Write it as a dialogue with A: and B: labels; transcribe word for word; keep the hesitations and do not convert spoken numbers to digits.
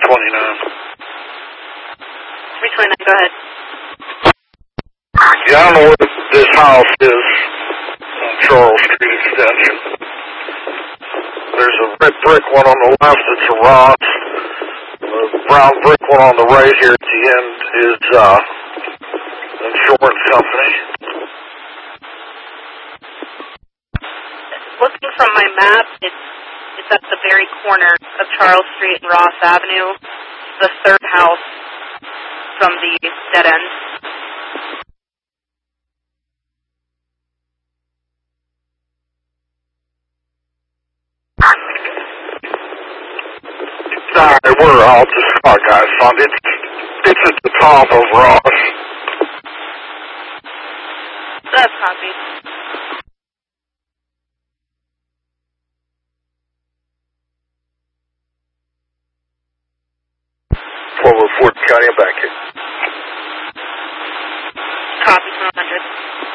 A: twenty-nine.
B: three twenty-nine, go ahead.
A: Yeah, I don't know where this house is on Charles Street Extension. There's a red brick one on the left, it's a Ross. The brown brick one on the right here at the end is uh, an insurance company.
B: Looking from my map, it's, it's at the very corner of Charles Street and Ross Avenue, the third house from the dead end.
A: Alright, we're all just car guys found it. It's at the top of Ross.
B: That's copy.
A: twelve oh four County, I'm back here.
B: Copy, one hundred.